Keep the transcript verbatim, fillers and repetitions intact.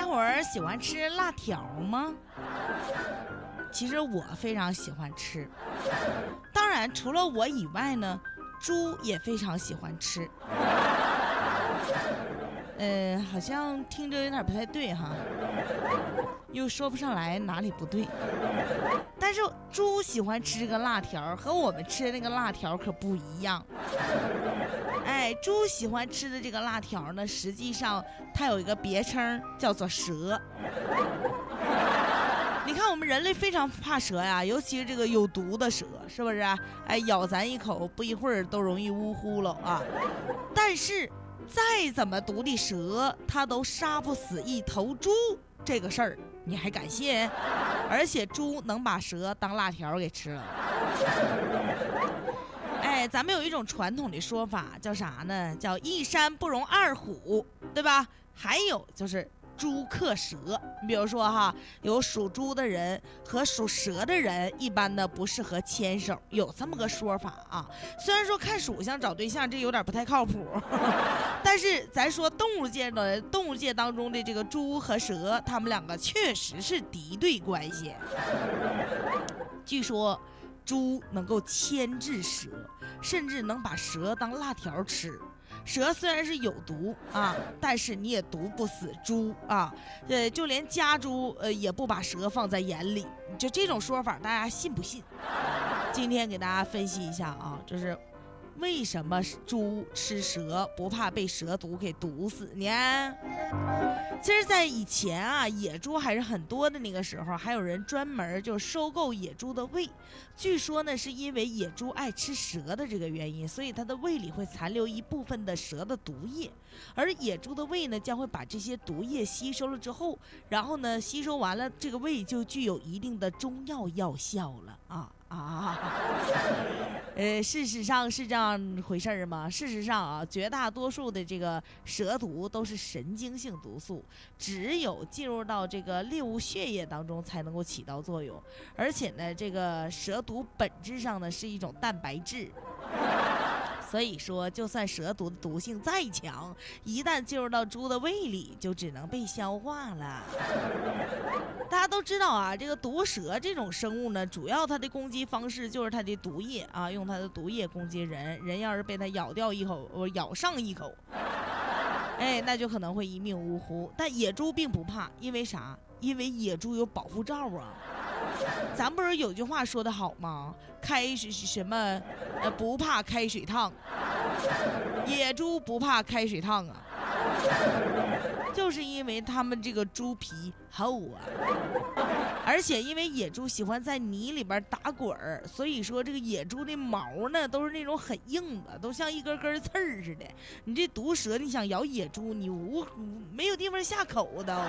伙儿喜欢吃辣条吗？其实我非常喜欢吃，当然除了我以外呢，猪也非常喜欢吃。呃，好像听着有点不太对哈，又说不上来哪里不对。但是猪喜欢吃这个辣条，和我们吃的那个辣条可不一样。哎，猪喜欢吃的这个辣条呢，实际上它有一个别称叫做蛇。你看我们人类非常怕蛇呀，尤其是这个有毒的蛇，是不是？哎，咬咱一口，不一会儿都容易呜呼了啊。但是再怎么毒的蛇，它都杀不死一头猪，这个事儿你还敢信？而且猪能把蛇当辣条给吃了。哎，咱们有一种传统的说法叫啥呢？叫一山不容二虎，对吧？还有就是猪克蛇。你比如说哈，有属猪的人和属蛇的人一般呢不适合牵手，有这么个说法啊。虽然说看属相找对象这有点不太靠谱，但是咱说动物界的动物界当中的这个猪和蛇，他们两个确实是敌对关系。据说猪能够牵制蛇，甚至能把蛇当辣条吃。蛇虽然是有毒啊，但是你也毒不死猪啊。呃，就连家猪呃也不把蛇放在眼里。就这种说法，大家信不信？今天给大家分析一下啊，就是为什么猪吃蛇不怕被蛇毒给毒死呢？其实在以前啊，野猪还是很多的那个时候，还有人专门就收购野猪的胃。据说呢，是因为野猪爱吃蛇的这个原因，所以它的胃里会残留一部分的蛇的毒液，而野猪的胃呢将会把这些毒液吸收了之后，然后呢吸收完了，这个胃就具有一定的中药药效了啊啊！呃，事实上是这样回事儿吗？事实上啊，绝大多数的这个蛇毒都是神经性毒素，只有进入到这个猎物血液当中才能够起到作用。而且呢，这个蛇毒本质上呢是一种蛋白质。所以说，就算蛇毒的毒性再强，一旦进入到猪的胃里，就只能被消化了。大家都知道啊，这个毒蛇这种生物呢，主要它的攻击方式就是它的毒液啊，用它的毒液攻击人，人要是被它咬掉一口，或咬上一口，哎，那就可能会一命呜呼。但野猪并不怕，因为啥？因为野猪有保护罩啊。咱不是有句话说得好吗？开水什么呃不怕开水烫，野猪不怕开水烫啊，就是因为他们这个猪皮厚啊，而且因为野猪喜欢在泥里边打滚儿，所以说这个野猪的毛呢都是那种很硬的，都像一根根刺儿似的。你这毒蛇你想咬野猪，你无没有地方下口的。